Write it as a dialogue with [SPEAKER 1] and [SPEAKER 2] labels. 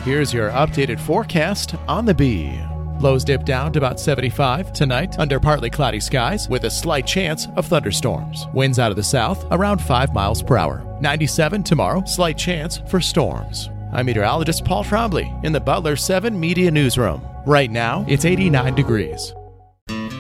[SPEAKER 1] Here's your updated forecast on the Bee. Lows dip down to about 75 tonight under partly cloudy skies with a slight chance of thunderstorms. Winds out of the south around 5 miles per hour. 97 tomorrow, slight chance for storms. I'm meteorologist Paul Trombley in the Butler 7 Media Newsroom. Right now, it's 89 degrees.